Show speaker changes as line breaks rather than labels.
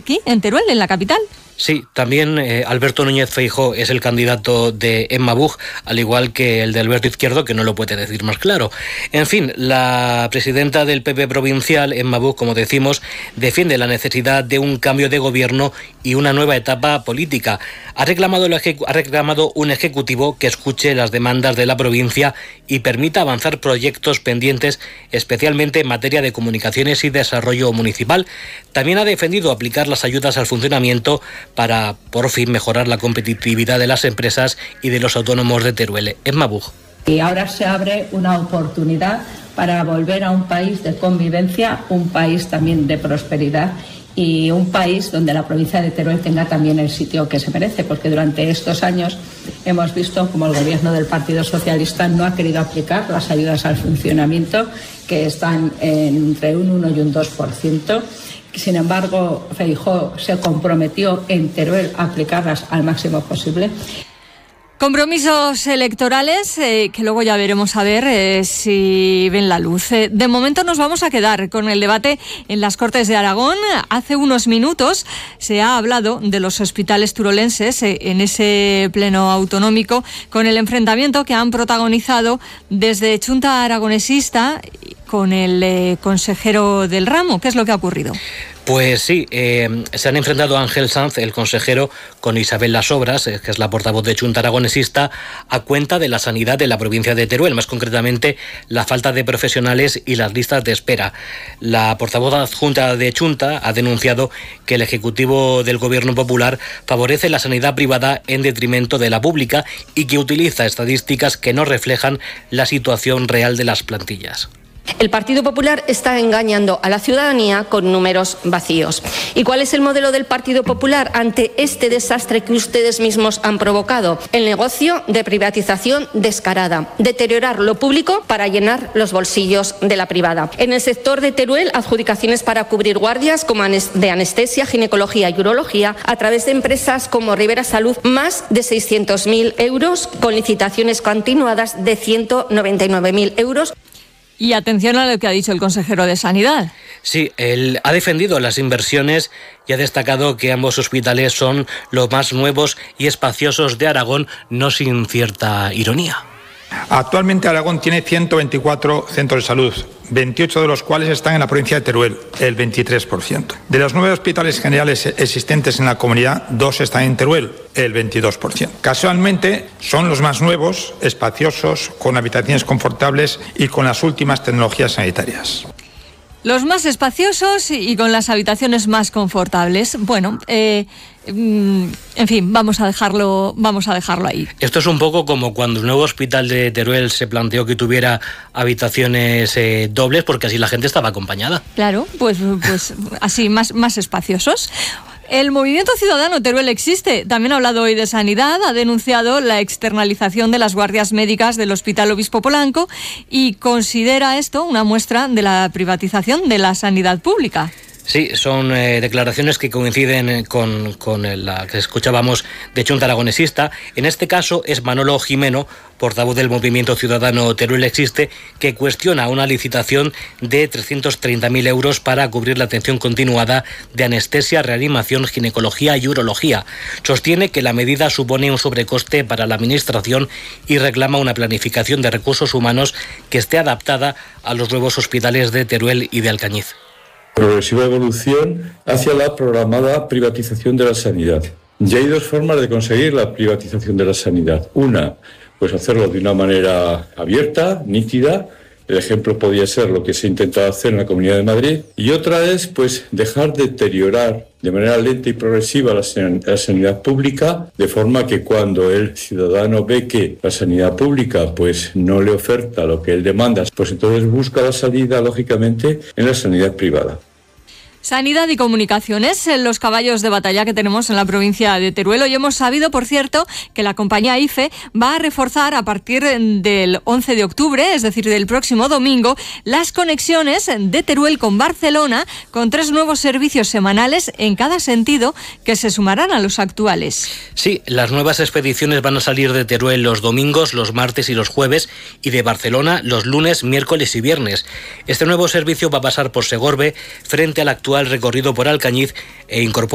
aquí, en Teruel, en la capital.
Sí, también Alberto Núñez Feijóo es el candidato de Emma Buch, al igual que el de Alberto Izquierdo, que no lo puede decir más claro. En fin, la presidenta del PP provincial, Emma Buch, como decimos, defiende la necesidad de un cambio de gobierno y una nueva etapa política. Ha reclamado un ejecutivo que escuche las demandas de la provincia y permita avanzar proyectos pendientes, especialmente en materia de comunicaciones y desarrollo municipal. También ha defendido aplicar las ayudas al funcionamiento para, por fin, mejorar la competitividad de las empresas y de los autónomos de Teruel. Emma Buch.
Y ahora se abre una oportunidad para volver a un país de convivencia, un país también de prosperidad y un país donde la provincia de Teruel tenga también el sitio que se merece, porque durante estos años hemos visto como el gobierno del Partido Socialista no ha querido aplicar las ayudas al funcionamiento, que están entre un 1 y un 2%. Sin embargo, Feijóo se comprometió en Teruel a aplicarlas al máximo posible.
Compromisos electorales que luego ya veremos a ver si ven la luz. De momento nos vamos a quedar con el debate en las Cortes de Aragón. Hace unos minutos se ha hablado de los hospitales turolenses en ese pleno autonómico con el enfrentamiento que han protagonizado desde Chunta Aragonesista con el consejero del ramo. ¿Qué es lo que ha ocurrido?
Pues sí, se han enfrentado Ángel Sanz, el consejero, con Isabel Las Obras, que es la portavoz de Chunta Aragonesista, a cuenta de la sanidad de la provincia de Teruel, más concretamente la falta de profesionales y las listas de espera. La portavoz adjunta de Chunta ha denunciado que el Ejecutivo del Gobierno Popular favorece la sanidad privada en detrimento de la pública y que utiliza estadísticas que no reflejan la situación real de las plantillas.
El Partido Popular está engañando a la ciudadanía con números vacíos. ¿Y cuál es el modelo del Partido Popular ante este desastre que ustedes mismos han provocado? El negocio de privatización descarada, deteriorar lo público para llenar los bolsillos de la privada. En el sector de Teruel, adjudicaciones para cubrir guardias como de anestesia, ginecología y urología a través de empresas como Rivera Salud, más de 600.000 euros, con licitaciones continuadas de 199.000 euros.
Y atención a lo que ha dicho el consejero de Sanidad.
Sí, él ha defendido las inversiones y ha destacado que ambos hospitales son los más nuevos y espaciosos de Aragón, no sin cierta ironía.
Actualmente Aragón tiene 124 centros de salud, 28 de los cuales están en la provincia de Teruel, el 23%. De los 9 hospitales generales existentes en la comunidad, 2 están en Teruel, el 22%. Casualmente son los más nuevos, espaciosos, con habitaciones confortables y con las últimas tecnologías sanitarias.
Los más espaciosos y con las habitaciones más confortables. Bueno, en fin, vamos a dejarlo ahí.
Esto es un poco como cuando el nuevo hospital de Teruel se planteó que tuviera habitaciones dobles, porque así la gente estaba acompañada.
Claro, pues así, más espaciosos. El Movimiento Ciudadano Teruel existe. También ha hablado hoy de sanidad, ha denunciado la externalización de las guardias médicas del Hospital Obispo Polanco y considera esto una muestra de la privatización de la sanidad pública.
Sí, son declaraciones que coinciden con la que escuchábamos de Chunta Aragonesista. En este caso es Manolo Jimeno, portavoz del Movimiento Ciudadano Teruel Existe, que cuestiona una licitación de 330.000 euros para cubrir la atención continuada de anestesia, reanimación, ginecología y urología. Sostiene que la medida supone un sobrecoste para la Administración y reclama una planificación de recursos humanos que esté adaptada a los nuevos hospitales de Teruel y de Alcañiz.
Progresiva evolución hacia la programada privatización de la sanidad. Ya hay 2 formas de conseguir la privatización de la sanidad. Una, pues hacerlo de una manera abierta, nítida. El ejemplo podría ser lo que se ha intentado hacer en la Comunidad de Madrid. Y otra es, pues, dejar deteriorar de manera lenta y progresiva la sanidad pública, de forma que cuando el ciudadano ve que la sanidad pública pues no le oferta lo que él demanda, pues entonces busca la salida, lógicamente, en la sanidad privada.
Sanidad y comunicaciones, los caballos de batalla que tenemos en la provincia de Teruel. Hoy hemos sabido, por cierto, que la compañía IFE va a reforzar a partir del 11 de octubre, es decir, del próximo domingo, las conexiones de Teruel con Barcelona, con 3 nuevos servicios semanales en cada sentido que se sumarán a los actuales.
Sí, las nuevas expediciones van a salir de Teruel los domingos, los martes y los jueves, y de Barcelona los lunes, miércoles y viernes. Este nuevo servicio va a pasar por Segorbe, frente al actual recorrido por Alcañiz, e incorpora